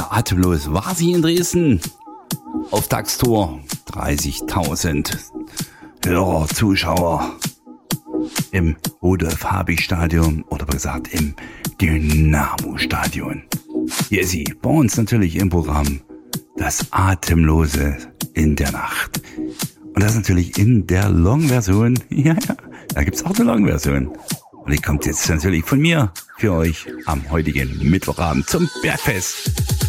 atemlos war sie in Dresden. Auftaktstour, 30.000 Hörer, Zuschauer im Rudolf-Habich-Stadion oder besser gesagt im Dynamo-Stadion. Hier ist sie, bei uns natürlich im Programm, das Atemlose in der Nacht. Und das natürlich in der Long-Version. Ja, da gibt's auch eine Long-Version. Und die kommt jetzt natürlich von mir für euch am heutigen Mittwochabend zum Bergfest.